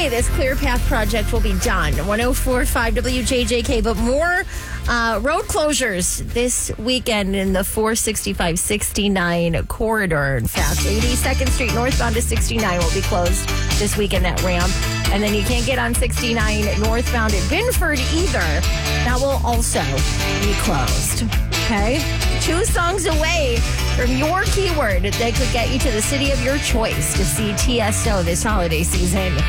Friday, this Clear Path project will be done. 104.5 WJJK, but more road closures this weekend in the 465-69 corridor. In fact, 82nd Street northbound to 69 will be closed this weekend, that ramp. And then you can't get on 69 northbound at Binford either. That will also be closed. Okay? 2 songs away from your keyword that could get you to the city of your choice to see TSO this holiday season.